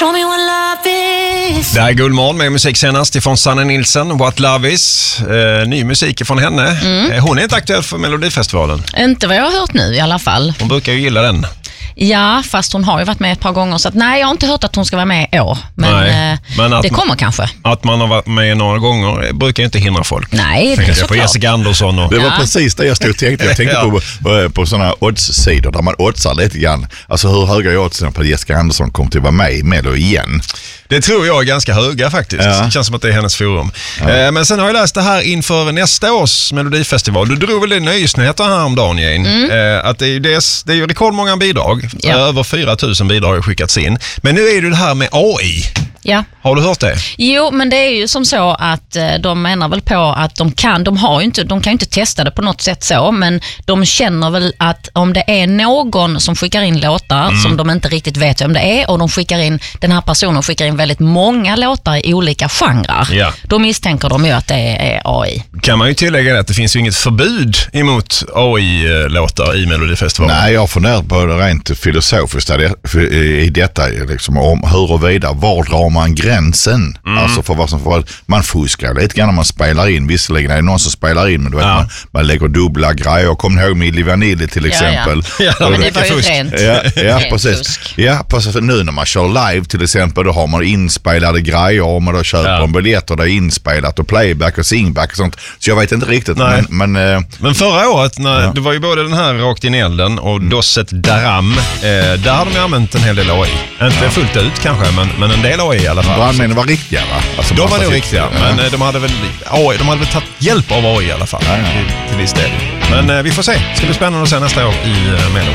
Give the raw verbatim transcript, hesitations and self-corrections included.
Show me what love is. Det här är Guldmorgon med musik senast ifrån Sanna Nilsson, What Love Is. Eh, ny musik från henne. Mm. Eh, hon är inte aktuell för Melodifestivalen. Inte vad jag har hört nu i alla fall. Hon brukar ju gilla den. Ja, fast hon har ju varit med ett par gånger. Så att, nej, jag har inte hört att hon ska vara med i år. Men, nej, eh, men att det kommer man, kanske. Att man har varit med några gånger brukar ju inte hindra folk. Nej, det är så på Jessica Andersson och... Det var ja. precis det jag stod och tänkte. Jag tänkte ja. på, på, på sådana odds-sidor där man oddsar lite grann. Alltså hur höga är oddsen på att Jessica Andersson kommer till att vara med i Mello igen? Det tror jag är ganska höga faktiskt. Ja. Det känns som att det är hennes forum. Ja. Eh, men sen har jag läst det här inför nästa års Melodifestival. Du drog väl det nöjesnyheter här om dagen, Jane. Mm. Eh, att det är ju, dels, det är ju rekordmånga bidrag. Ja. Över fyra tusen bidrag har skickats in. Men nu är det det här med A I. Ja. Har du hört det? Jo, men det är ju som så att eh, de menar väl på att de kan, de har ju inte, de kan ju inte testa det på något sätt så, men de känner väl att om det är någon som skickar in låtar mm. som de inte riktigt vet vem det är, och de skickar in, den här personen skickar in väldigt många låtar i olika genrer, ja. då misstänker de ju att det är A I. Kan man ju tillägga att det finns ju inget förbud emot A I-låtar i Melodifestivalen. Nej, jag har funderat på det rent filosofiskt i detta, liksom, om huruvida, var drar man gränsen? Mm. Alltså för vad som får, man fuskar lite grann när man spelar in. Visserligen är det någon som spelar in, men du vet, ja. man, man lägger dubbla grejer. Kom ihåg Milli Vanilli till exempel. Ja, ja. ja men det var ju fusk. rent. Ja, ja rent precis. fusk. Ja, precis. Nu när man kör live till exempel, då har man inspelade grejer och man då köper ja. en biljett och det är inspelat och playback och singback och sånt. Så jag vet inte riktigt. Nej. Men, men, eh, men förra året, när ja. det var ju både den här Rakt in i elden och mm. Dosset Daram, eh, där har de ju använt en hel del A I. Inte ja. fullt ut kanske, men, men en del A I i alla fall. Brandmännen var riktiga, va? Alltså, de var nog riktiga, ja. men eh, de hade väl A I, de hade väl tagit hjälp av A I i alla fall, ja, ja. Till, till viss del. Men eh, vi får se. Det ska bli spännande att se nästa år i eh, Mello.